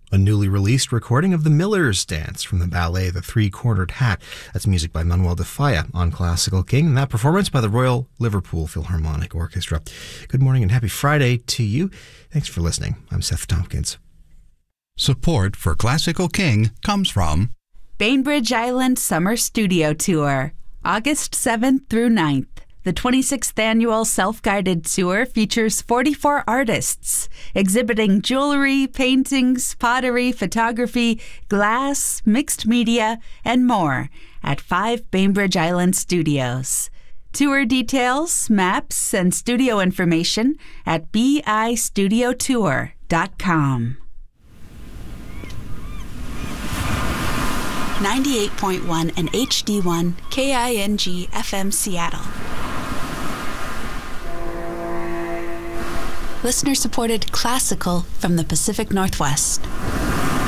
A newly released recording of the Miller's Dance from the ballet The Three-Cornered Hat. That's music by Manuel de Falla on Classical King, and that performance by the Royal Liverpool Philharmonic Orchestra. Good morning and happy Friday to you. Thanks for listening. I'm Seth Tompkins. Support for Classical King comes from Bainbridge Island Summer Studio Tour, August 7th through 9th. The 26th annual self-guided tour features 44 artists exhibiting jewelry, paintings, pottery, photography, glass, mixed media, and more at 5 Bainbridge Island studios. Tour details, maps, and studio information at bistudiotour.com. 98.1 and HD1 KING FM Seattle. Listener-supported classical from the Pacific Northwest.